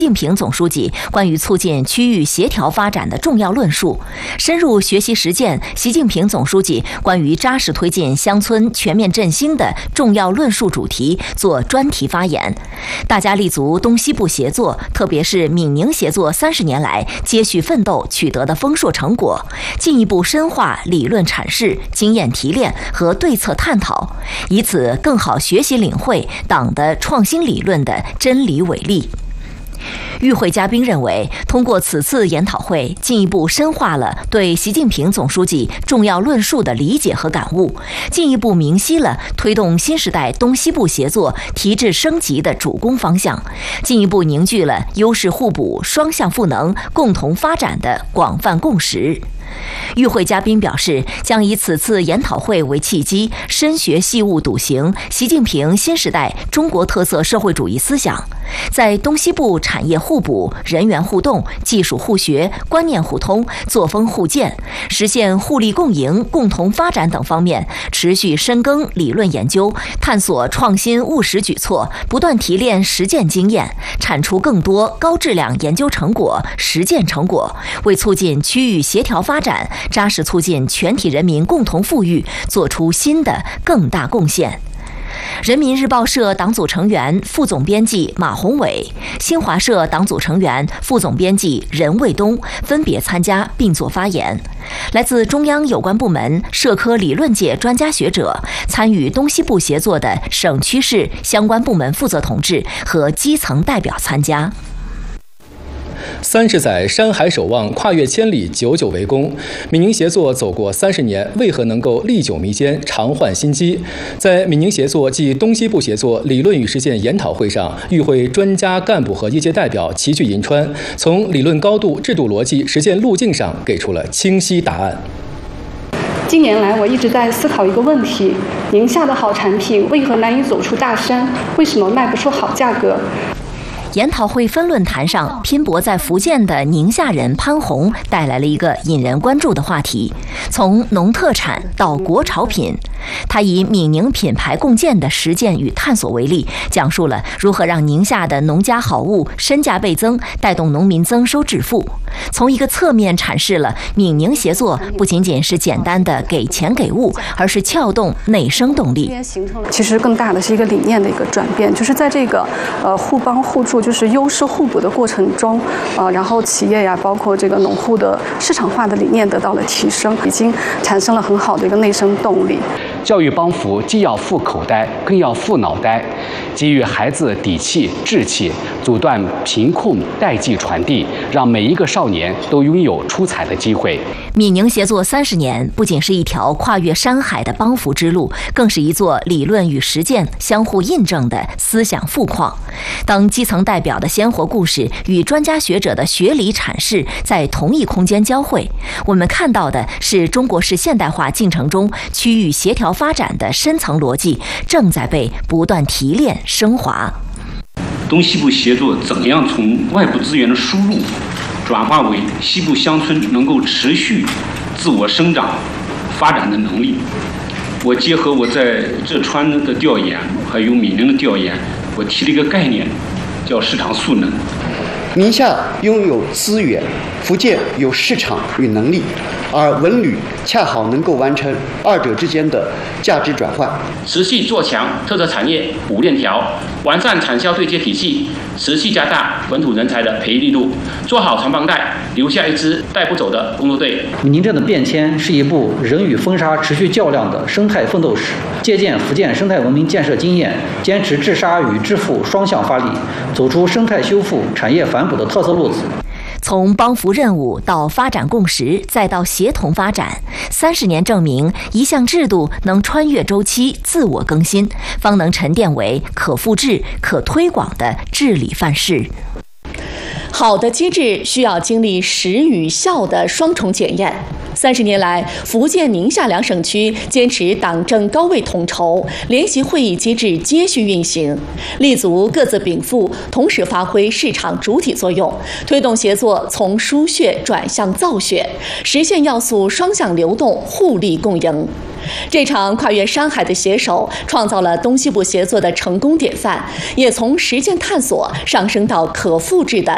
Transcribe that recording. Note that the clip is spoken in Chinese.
近平总书记关于促进区域协调发展的重要论述，深入学习实践习近平总书记关于扎实推进乡村全面振兴的重要论述主题做专题发言。大家立足东西部协作，特别是闽宁协作30年来接续奋斗取得的丰硕成果，进一步深化理论阐释、经验提炼和对策探讨，以此更好学习领会党的创新理论的真理伟力。与会嘉宾认为，通过此次研讨会，进一步深化了对习近平总书记重要论述的理解和感悟，进一步明晰了推动新时代东西部协作提质升级的主攻方向，进一步凝聚了优势互补、双向赋能、共同发展的广泛共识。与会嘉宾表示，将以此次研讨会为契机，深学细悟笃行习近平新时代中国特色社会主义思想，在东西部产业互补、人员互动、技术互学、观念互通、作风互鉴，实现互利共赢、共同发展等方面，持续深耕理论研究，探索创新务实举措，不断提炼实践经验，产出更多高质量研究成果、实践成果，为促进区域协调发展、扎实促进全体人民共同富裕做出新的更大贡献。人民日报社党组成员、副总编辑马宏伟，新华社党组成员、副总编辑任卫东分别参加并作发言。来自中央有关部门、社科理论界专家学者，参与东西部协作的省区市相关部门负责同志和基层代表参加。 30载山海守望，跨越千里，久久为功。闽宁协作走过30年，为何能够历久弥坚、常焕新机？在闽宁协作暨东西部协作理论与实践研讨会上，与会专家干部和业界代表齐聚银川，从理论高度、制度逻辑、实践路径上给出了清晰答案。 近年来，我一直在思考一个问题：宁夏的好产品为何难以走出大山？为什么卖不出好价格？ 研讨会分论坛上，拼搏在福建的宁夏人潘红带来了一个引人关注的话题：从农特产到国潮品。他以闽宁品牌共建的实践与探索为例，讲述了如何让宁夏的农家好物身价倍增，带动农民增收致富。从一个侧面阐释了闽宁协作不仅仅是简单的给钱给物，而是撬动内生动力。 其实更大的是一个理念的一个转变，就是在这个互帮互助，就是优势互补的过程中，然后企业呀，包括这个农户的市场化的理念得到了提升，已经产生了很好的一个内生动力。 教育帮扶既要富口袋，更要富脑袋，给予孩子底气、志气，阻断贫困代际传递，让每一个少年都拥有出彩的机会。 闽宁协作30年，不仅是一条跨越山海的帮扶之路，更是一座理论与实践相互印证的思想富矿。当基层代表的鲜活故事与专家学者的学理阐释在同一空间交汇，我们看到的是中国式现代化进程中区域协调发展的深层逻辑正在被不断提炼升华。 东西部协作怎样从外部资源的输入转化为西部乡村能够持续自我生长发展的能力？我结合我在浙川的调研，还有闽宁的调研，我提了一个概念，叫市场赋能。 宁夏拥有资源，福建有市场与能力，而文旅恰好能够完成二者之间的价值转换。 持续做强特色产业五链条，完善产销对接体系，持续加大本土人才的培育力度，做好传帮带，留下一支带不走的工作队。 闽宁镇的变迁是一部人与风沙持续较量的生态奋斗史，借鉴福建生态文明建设经验，坚持治沙与治富双向发力，走出生态修复、产业反哺的特色路子。 从帮扶任务到发展共识，再到协同发展，30年证明，一项制度能穿越周期、自我更新，方能沉淀为可复制、可推广的治理范式。 好的机制需要经历实与效的双重检验。30年来，福建、宁夏两省区坚持党政高位统筹，联席会议机制接续运行，立足各自禀赋，同时发挥市场主体作用，推动协作从输血转向造血，实现要素双向流动、互利共赢。这场跨越山海的携手，创造了东西部协作的成功典范，也从实践探索上升到可复制的